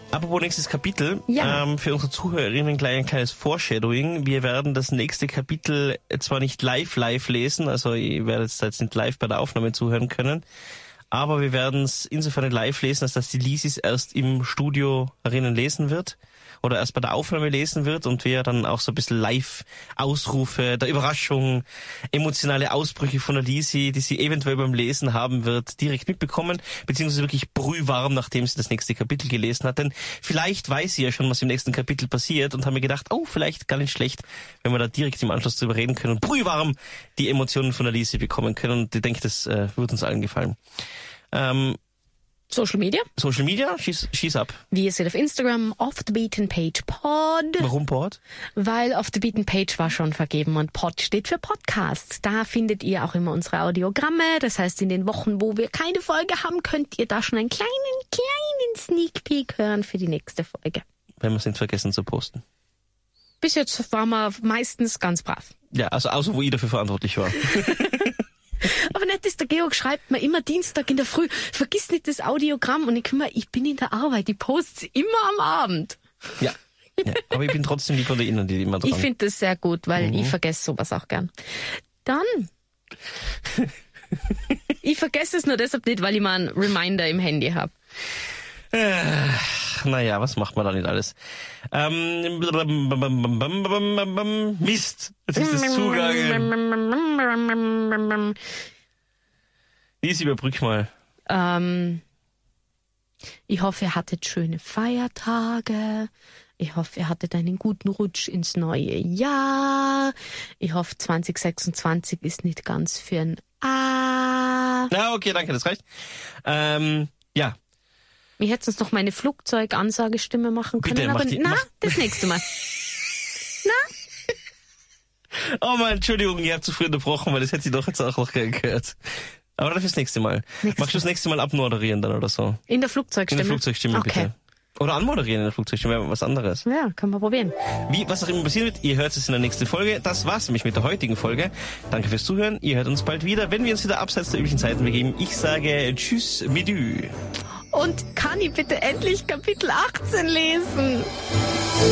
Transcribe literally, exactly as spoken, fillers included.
Apropos nächstes Kapitel, Ja. ähm, für unsere Zuhörerinnen gleich ein kleines Foreshadowing. Wir werden das nächste Kapitel zwar nicht live live lesen, also ihr werdet jetzt nicht live bei der Aufnahme zuhören können, aber wir werden es insofern live lesen, als dass die Lisis erst im Studio herinnen lesen wird oder erst bei der Aufnahme lesen wird und wir dann auch so ein bisschen Live-Ausrufe der Überraschung, emotionale Ausbrüche von der Lisi, die sie eventuell beim Lesen haben wird, direkt mitbekommen, beziehungsweise wirklich brühwarm, nachdem sie das nächste Kapitel gelesen hat. Denn vielleicht weiß sie ja schon, was im nächsten Kapitel passiert und haben mir gedacht, oh, vielleicht gar nicht schlecht, wenn wir da direkt im Anschluss drüber reden können und brühwarm die Emotionen von der Lisi bekommen können. Und ich denke, das äh, wird uns allen gefallen. Ähm, Social Media. Social Media, schieß, schieß ab. Wir sind auf Instagram, Off the Beaten Page Pod. Warum Pod? Weil Off the Beaten Page war schon vergeben und Pod steht für Podcast. Da findet ihr auch immer unsere Audiogramme. Das heißt, in den Wochen, wo wir keine Folge haben, könnt ihr da schon einen kleinen, kleinen Sneak Peek hören für die nächste Folge. Wenn wir es nicht vergessen zu posten. Bis jetzt waren wir meistens ganz brav. Ja, also außer wo ich dafür verantwortlich war. Aber nicht, dass der Georg schreibt mir immer Dienstag in der Früh, vergiss nicht das Audiogramm und ich kümmere, ich bin in der Arbeit, ich poste es immer am Abend. Ja. Ja, aber ich bin trotzdem die von der Innen, die immer dran. Ich finde das sehr gut, weil Mhm. ich vergesse sowas auch gern. Dann. Ich vergesse es nur deshalb nicht, weil ich mal einen Reminder im Handy habe. Äh, naja, was macht man da nicht alles? Ähm, Mist, jetzt ist es zugegangen. Lies, überbrück mal. Ähm, ich hoffe, ihr hattet schöne Feiertage. Ich hoffe, ihr hattet einen guten Rutsch ins neue Jahr. Ich hoffe, zwanzig sechsundzwanzig ist nicht ganz für ein A. Na, okay, danke, das reicht. Ähm, ja. Ich hätte uns noch meine Flugzeugansagestimme machen können, Bitte, mach aber die- na, mach- das nächste Mal. Oh man, Entschuldigung, ihr habt zu früh unterbrochen, weil das hätte ich doch jetzt auch noch gern gehört. Aber dafür das nächste Mal. Nächstes Magst du das nächste Mal abmoderieren dann oder so? In der In Flugzeugstimme? der Flugzeugstimme, Okay. bitte. Oder anmoderieren in der Flugzeugstimme, wäre was anderes. Ja, können wir probieren. Wie, was auch immer passiert wird, ihr hört es in der nächsten Folge. Das war's nämlich mit der heutigen Folge. Danke fürs Zuhören. Ihr hört uns bald wieder, wenn wir uns wieder abseits der üblichen Zeiten begeben. Ich sage Tschüss, Midü. Und kann ich bitte endlich Kapitel achtzehn lesen?